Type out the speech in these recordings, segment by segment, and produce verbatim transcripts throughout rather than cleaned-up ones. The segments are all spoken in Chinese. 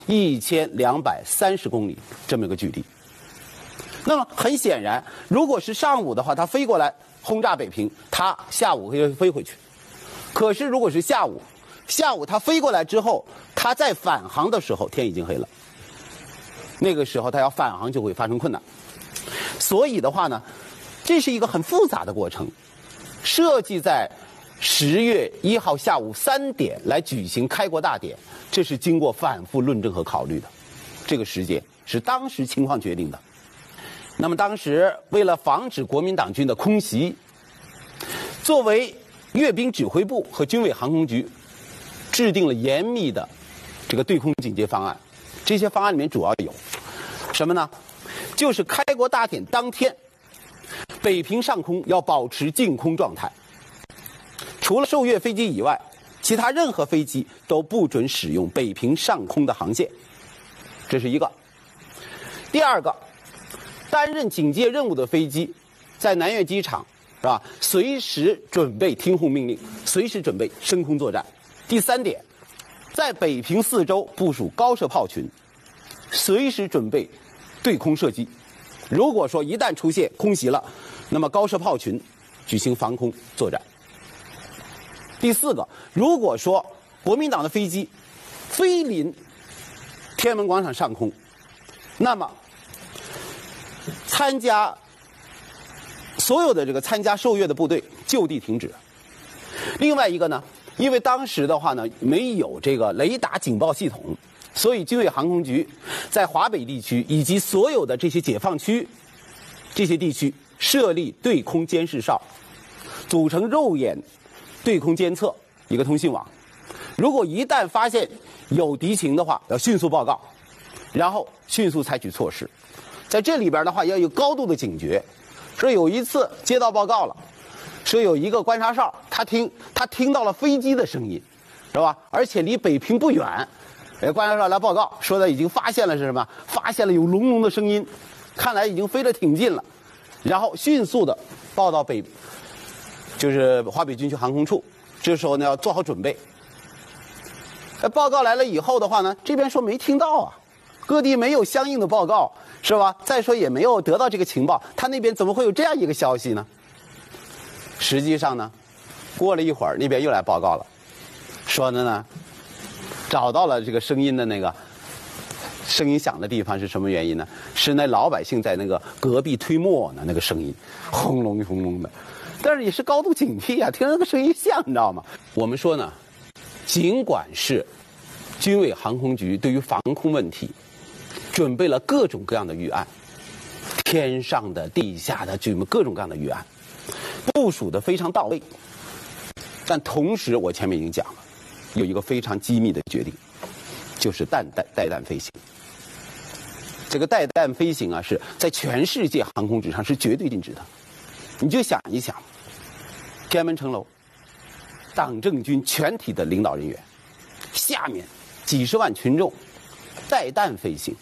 一千两百三十公里这么一个距离。那么很显然，如果是上午的话，它飞过来轰炸北平，它下午可以飞回去。可是如果是下午，下午它飞过来之后，它在返航的时候天已经黑了，那个时候它要返航就会发生困难。所以的话呢，这是一个很复杂的过程，设计在十月一号下午三点来举行开国大典，这是经过反复论证和考虑的。这个时间是当时情况决定的。那么当时为了防止国民党军的空袭，作为阅兵指挥部和军委航空局制定了严密的这个对空警戒方案。这些方案里面主要有什么呢？就是开国大典当天，北平上空要保持净空状态，除了受阅飞机以外，其他任何飞机都不准使用北平上空的航线，这是一个。第二个，担任警戒任务的飞机在南岳机场是吧，随时准备听候命令，随时准备升空作战。第三点，在北平四周部署高射炮群，随时准备对空射击。如果说一旦出现空袭了，那么高射炮群举行防空作战。第四个，如果说国民党的飞机飞临天安门广场上空，那么参加所有的这个参加受阅的部队就地停止。另外一个呢，因为当时的话呢没有这个雷达警报系统，所以军委航空局在华北地区以及所有的这些解放区这些地区设立对空监视哨，组成肉眼对空监测一个通信网。如果一旦发现有敌情的话，要迅速报告，然后迅速采取措施。在这里边的话要有高度的警觉。说有一次接到报告了，说有一个观察哨，他听他听到了飞机的声音，是吧？而且离北平不远，哎，观察哨来报告说他已经发现了是什么？发现了有隆隆的声音，看来已经飞得挺近了。然后迅速的报到北，就是华北军区航空处。这时候呢要做好准备。哎，报告来了以后的话呢，这边说没听到啊，各地没有相应的报告，是吧？再说也没有得到这个情报，他那边怎么会有这样一个消息呢？实际上呢，过了一会儿，那边又来报告了，说的呢，找到了这个声音的那个声音响的地方是什么原因呢？是那老百姓在那个隔壁推磨呢，那个声音轰隆轰隆的，但是也是高度警惕啊，听着那个声音像，你知道吗？我们说呢，尽管是军委航空局对于防空问题准备了各种各样的预案，天上的地下的这么各种各样的预案，部署的非常到位，但同时我前面已经讲了，有一个非常机密的决定，就是弹带带弹飞行。这个带弹飞行啊，是在全世界航空史上是绝对禁止的。你就想一想，天安门城楼，党政军全体的领导人员，下面几十万群众带弹飞行。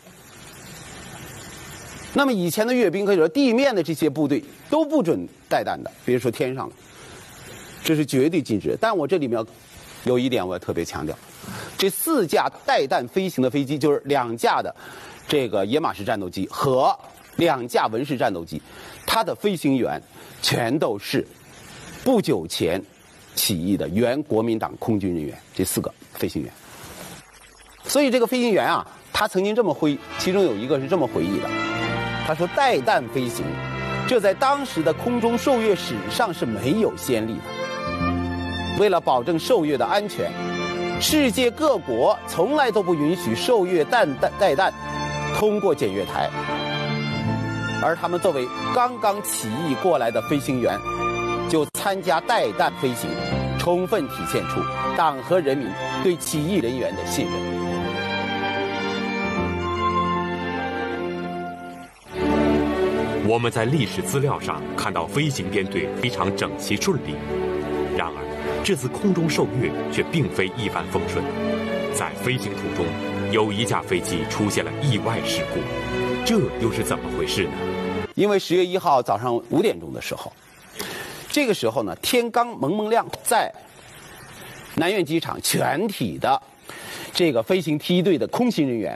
那么以前的阅兵可以说地面的这些部队都不准带弹的，别说天上了，这是绝对禁止。但我这里面要有一点我要特别强调，这四架带弹飞行的飞机，就是两架的这个野马式战斗机和两架文式战斗机，它的飞行员全都是不久前起义的原国民党空军人员，这四个飞行员。所以这个飞行员啊，他曾经这么回，其中有一个是这么回忆的，他说带弹飞行，这在当时的空中受阅史上是没有先例的。为了保证受阅的安全，世界各国从来都不允许受阅弹弹带弹通过检阅台，而他们作为刚刚起义过来的飞行员，就参加带弹飞行，充分体现出党和人民对起义人员的信任。 我们在历史资料上看到飞行编队非常整齐顺利，然而这次空中受阅却并非一帆风顺。在飞行途中，有一架飞机出现了意外事故，这又是怎么回事呢？ 因为十月一号早上五点钟的时候，这个时候呢，天刚蒙蒙亮，在南苑机场全体的这个飞行梯队的空勤人员